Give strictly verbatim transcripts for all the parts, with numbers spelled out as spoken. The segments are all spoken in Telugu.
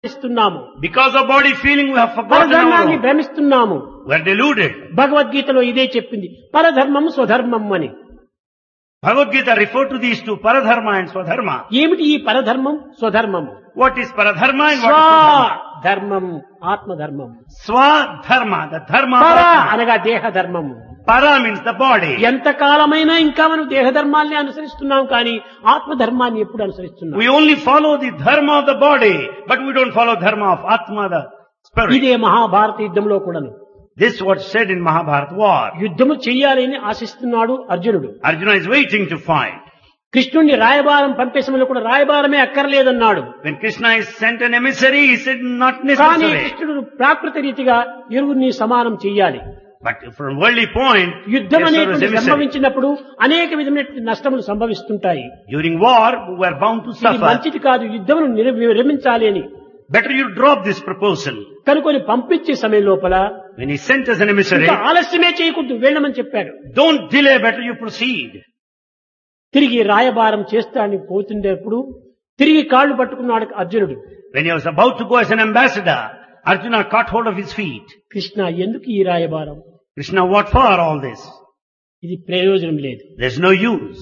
ఇస్తున్నాము. Because of body feeling, we have forgotten our పరధర్మాన్ని own. భ్రమిస్తున్నాము. We are deluded. భగవద్గీతలో ఇదే చెప్పింది, పరధర్మం స్వధర్మం అని. Bhagavad Gita referred to these two, Paradharma and Swadharma. ఏమిటి ఈ పరధర్మం స్వధర్మము? What is Paradharma and what is Swadharma? స్వధర్మం ఆత్మధర్మం. Swadharma, the dharma of పర Atma. అనగా దేహధర్మము. Para means the body. ఎంతకాలమైనా ఇంకా మనం దేహధర్మాన్ని అనుసరిస్తున్నాం కానీ ఆత్మధర్మాన్ని ఎప్పుడు అనుసరిస్తున్నాం? We only follow the dharma of the body, but we don't follow dharma of Atma, the spirit. ఇదే మహాభారత యుద్ధంలో కూడాను. This is what's said in Mahabharata war. యుద్ధము చెయ్యాలని ఆశిస్తున్నాడు అర్జునుడు. Arjuna is waiting to fight. కృష్ణుణ్ణి రాయబారం పంపే సమయంలో కూడా రాయబారమే అక్కర్లేదన్నాడు. When Krishna is sent an emissary, he said not కానీ necessary. కృష్ణుడు ప్రాకృత రీతిగా ఇరువురిని సమానం చెయ్యాలి. But from worldly point, యుద్ధం yes, there was అనేటువంటి emissary. సంభవించినప్పుడు అనేక విధమైన నష్టములు సంభవిస్తుంటాయి. During war, we are bound to ఇది suffer. మంచిది కాదు, యుద్ధమును నిర- విరమించాలి అని Better you drop this proposal. కనుకొని పంపించే సమయం లోపల When he sent us an emissary, ఇంకా ఆలస్యమే చేయకూడదు, వెళ్ళమని చెప్పాడు. don't delay, better you proceed. తిరిగి రాయబారం చేస్తానని పోతుండేప్పుడు తిరిగి కాళ్ళు పట్టుకున్నాడు అర్జునుడు. When he was about to go as an ambassador, Arjuna caught hold of his feet. Krishna, ఎందుకు ఈ రాయబారం? Krishna, what for all this? ఇది ప్రయోజనం లేదు. There's no use.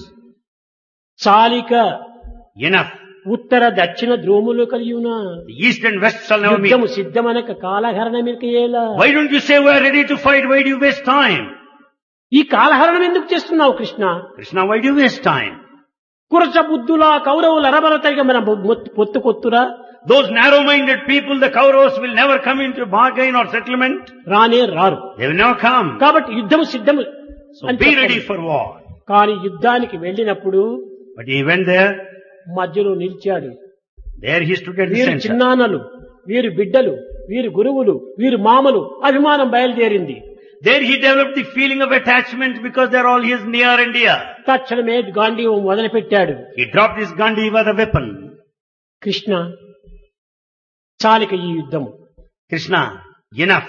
చాలిక Enough. ఉత్తర దక్షిణ ధ్రువములు కలియునా The east and west shall never meet. యుద్ధము సిద్ధమనక కాలహరణమిక ఎలా? Why don't you say we are ready to fight? Why do you waste time? ఈ కాలహరణం ఎందుకు చేస్తున్నావు Krishna? Krishna, why do you waste time? కురచ బుద్ధులా కౌరవులు అరబరతరిగా మన పొత్తు కొత్తురా Those narrow-minded people, the Kauravas, will never come into bargain or settlement. రానే రారు. They will never come. కాబట్టి యుద్ధము సిద్ధము So అని be చెప్పాడు. ready for war. కానీ యుద్ధానికి వెళ్ళినప్పుడు But he went there. మధ్యలో నిలిచాడు. There he stood at the వీరు center. చిన్నాన్నలు, వీరు బిడ్డలు, వీరు గురువులు, వీరు మామలు, అభిమానం బయలుదేరింది. There he developed the feeling of attachment because they're all his near and dear. తక్షణమే గాంధీవం మొదలుపెట్టాడు. He dropped his Gandiva, the weapon. Krishna, చాలిక ఈ యుద్ధము. Krishna, enough.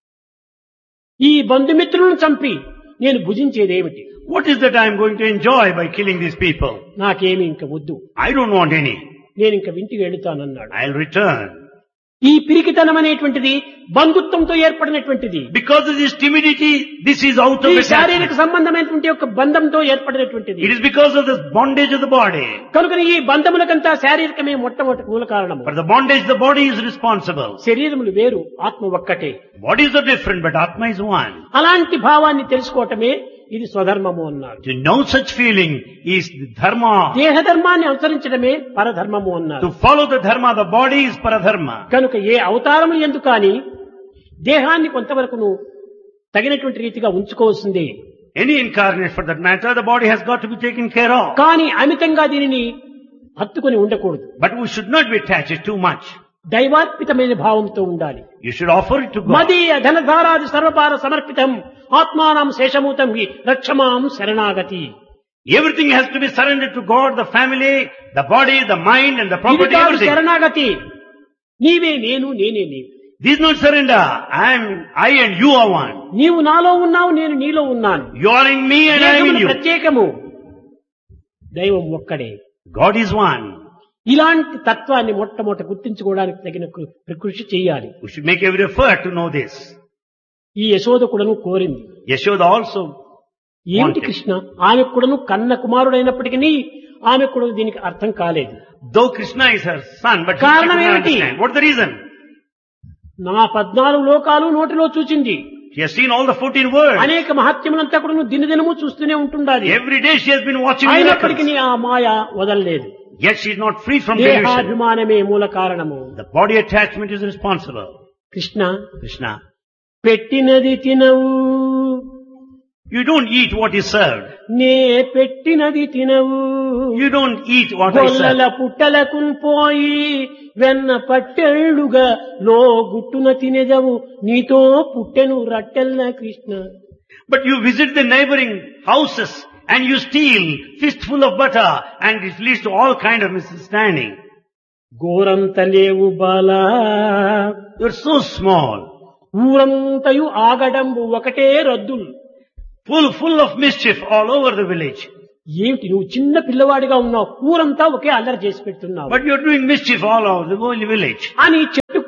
ఈ బంధుమిత్రులను చంపి నేను భుజించేదేమిటి? What is that I am going to enjoy by killing these people? నాకేమి ఇంక వద్దు, I don't want any. నేను ఇంక ఇంటికి వెళుతానన్నాడు. I'll return. ఈ పిరికితనం అనేటువంటిది బంధుత్వంతో ఏర్పడినటువంటిది. Because of this timidity, this is out of ఈ శారీరక attachment. సంబంధమైనటువంటి ఒక బంధంతో ఏర్పడినటువంటిది. It is because of this bondage of the body. కనుక ఈ బంధములకంతా శారీరకమే మొట్టమొదటి మూల కారణము. For the bondage, the body is responsible. శరీరములు వేరు, ఆత్మ ఒక్కటే. Bodies are different, but Atma is one. అలాంటి భావాన్ని తెలుసుకోవటమే ఇది స్వధర్మము అన్నారు. To know such feeling is the dharma. దేహధర్మాన్ని అనుసరించడమే పరధర్మము అన్నారు. To follow the dharma, the body is paradharma. కనుక ఏ అవతారము ఎందుకు కానీ దేహాన్ని కొంతవరకు తగినటువంటి రీతిగా ఉంచుకోవాల్సిందే. Any incarnate for that matter, the body has got to be taken care of. కానీ అమితంగా దీనిని హత్తుకొని ఉండకూడదు. But we should not be attached too much. దైవార్పితమైన భావంతో ఉండాలి. You should offer it to God. మదీయ ధనధారాది సర్వపార సమర్పితం ఆత్మానం శేషమూతం హి రక్షమాం శరణాగతి. Everything has to be surrendered to God, the family, the body, the mind and the ఇది property, కాదు everything. శరణాగతి. నీవే నేను, నేనే నీవు. This is not surrender. I am, I and you are one. నీవు నాలో ఉన్నావు, నేను నీలో ఉన్నాను. You are in me and I am in దేహములు you. ప్రత్యేకము, దైవం ఒక్కడే. God is one. ఇలాంటి తత్వాన్ని మొట్టమొదట గుర్తించుకోవడానికి తగిన కృ- కృషి చేయాలి. We should make every effort to know this. ఈ యశోద కూడాను కోరింది. Yashoda also. ఏమిటి wanted. కృష్ణ, ఆమె కూడాను కన్న కుమారుడైనప్పటికీ ఆమె కూడా దీనికి అర్థం కాలేదు. Though Krishna is her son, but she కారణం could not ఏమిటి? understand. What's the reason? నా పద్నాలుగు లోకాలు నోటిలో చూచింది. She has seen all the fourteen words. అనేక మహత్యములంతా కూడా దినదినము చూస్తూనే ఉంటుండాలి. Every day she has been watching అయినప్పటికీ miracles. ఆ మాయ వదలలేదు. Yet she is not free from delusion. దేహాభిమానమే మూల కారణము. The body attachment is responsible. Krishna, Krishna, పెట్టినది తినవు, you don't eat what is served. నే పెట్టినది తినవు. You don't eat what I గొల్లల serve. పుట్టలకు పోయి వెన్న పట్టెళ్ళుగా లో గుట్టున తినేదవు, నీతో పుట్టెను రట్టెల్ల Krishna. But you visit the neighboring houses and you steal fistful of butter and it leads to all kind of misunderstanding. గోరంత లేవు బాలా, You're so small, ఊరంతయు ఆగడంబు ఒకటే రద్దులు. full, full of mischief all over the village. ఏమిటి నువ్వు చిన్న పిల్లవాడిగా ఉన్నావు, ఊరంతా ఒకే అల్లరి చేసి పెడుతున్నావు But you're doing mischief all over the whole village. అని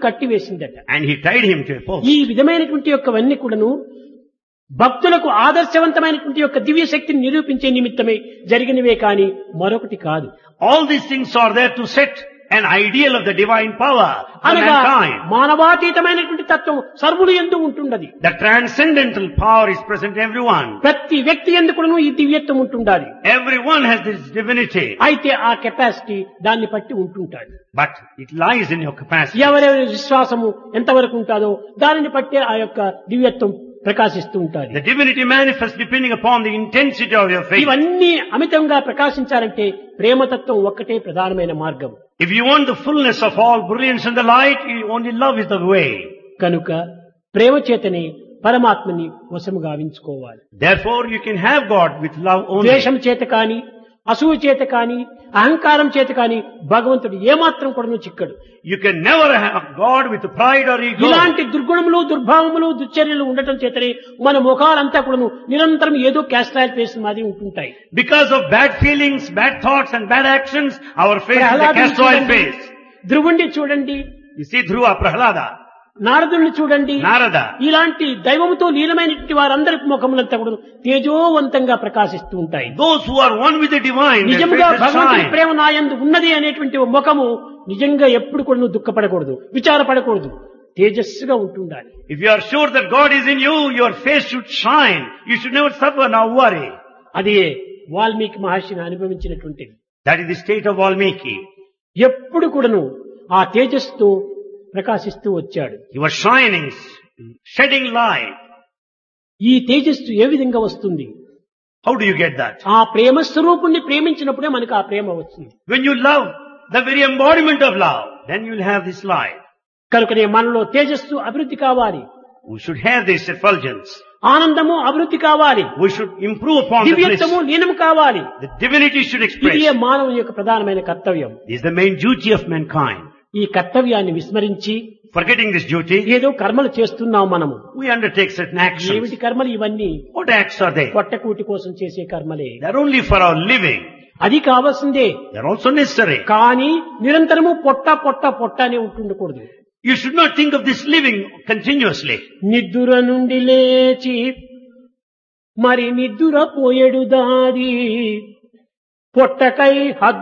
కట్టివేసిందట. And he tied him to a post. ఈ విధమైనటువంటి యొక్కవన్నీ కూడాను భక్తులకు ఆదర్శవంతమైనటువంటి యొక్క దివ్య శక్తిని నిరూపించే నిమిత్తమే జరిగినవే కాని మరొకటి కాదు. All these things are there to set an ideal of the divine power for అనగా mankind. మానవాతీతమైనటువంటి తత్వం సర్వులు యందు ఉంటున్నది. The transcendental power is present in everyone. ప్రతి వ్యక్తి యందు కూడాను ఈ దివ్యత్వం ఉంటుండాలి. Everyone has this divinity. అయితే ఆ కెపాసిటీ దాన్ని బట్టి ఉంటుంటాడు. But it lies in your capacity. ఎవరెవరి విశ్వాసము ఎంతవరకు ఉంటుందో దానిని బట్టే ఆ యొక్క దివ్యత్వం ప్రకాశిస్తూ ఉంటుంది. The divinity manifests depending upon the intensity of your faith. ఇవన్నీ అమితంగా ప్రకాశించాలంటే ప్రేమతత్వం ఒక్కటే ప్రధానమైన మార్గం. If you want the fullness of all brilliance and the light, you only love is the way. కనుక ప్రేమ చేతనే పరమాత్మని వశము గావించుకోవాలి. Therefore you can have God with love only. ద్వేషం చేత కాని, అసూయ చేత కాని, అహంకారం చేత కాని భగవంతుడు ఏమాత్రం కూడా చిక్కడు. You can never have God with pride or ego. ఇలాంటి దుర్గుణములు, దుర్భావములు, దుశ్చర్యలు ఉండటం చేతనే మన ముఖాలంతా కూడాను నిరంతరం ఏదో క్యాస్ట్రాయిల్ ఫేస్ మాది ఉంటుంటాయి. Because of bad feelings, bad thoughts and bad actions, our face is a castor oil face. ధ్రువుణ్ణి చూడండి, You see Dhruva, Prahlada, నారదుణ్ణి చూడండి, Narada. ఇలాంటి దైవముతో లీనమైనటువంటి వారందరి ముఖములంతా కూడా తేజోవంతంగా ప్రకాశిస్తూ ఉంటాయి. Those who are one with the divine, their నిజముగా faces భగవంతుని shine. ప్రేమ నాయందు ఉన్నది అనేటువంటి ఓ ముఖము నిజంగా ఎప్పుడు కూడా నువ్వు దుఃఖపడకూడదు, విచారపడకూడదు, తేజస్సుగా ఉంటుండాలి. If you are sure that God is in you, your face should shine. You should never suffer nor worry. అదే వాల్మీకి మహర్షిని అనుభవించినటువంటిది. That is the state of Valmiki. ఎప్పుడు కూడాను ఆ తేజస్సుతో ప్రకాశిస్తూ వచ్చాడు. He was shining, shedding light. ఈ తేజస్సు ఏ విధంగా వస్తుంది? How do you get that? ఆ ప్రేమ స్వరూపుణ్ణి ప్రేమించినప్పుడే మనకు ఆ ప్రేమ వస్తుంది. When you love the very embodiment of love, then you will have this light. కనుకనే మనలో తేజస్సు అభివృద్ధి కావాలి, We should have this effulgence. ఆనందము అభివృద్ధి కావాలి, We should improve upon the bliss. దివ్యత్వము లీనం కావాలి. The divinity should express. ఇదే మానవుని యొక్క ప్రధానమైన కర్తవ్యం. This is the main duty of mankind. ఈ కర్తవ్యాన్ని విస్మరించి Forgetting this duty, ఏదో కర్మలు చేస్తున్నాం మనము. we undertake certain actions. ఏమిటి కర్మలు ఇవన్నీ? What acts are they? పొట్టకూటి కోసం చేసే కర్మలే. They are only for our living. అది కావాల్సిందే, They are also necessary. కానీ నిరంతరము పొట్ట పొట్ట పొట్ట అనే ఉంటుండకూడదు. You should not think of this living continuously. నిద్దుర నుండి లేచి మరి నిద్దుర పోయేడు దారి పొట్టకై హద్దు